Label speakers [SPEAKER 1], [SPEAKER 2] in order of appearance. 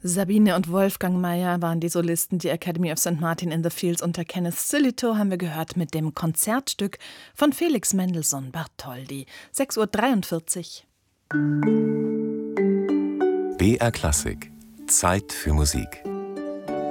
[SPEAKER 1] Sabine und Wolfgang Mayer waren die Solisten, die Academy of St. Martin in the Fields unter Kenneth Sillitoe haben wir gehört mit dem Konzertstück von Felix Mendelssohn Bartholdy. 6:43 Uhr.
[SPEAKER 2] BR Klassik. Zeit für Musik.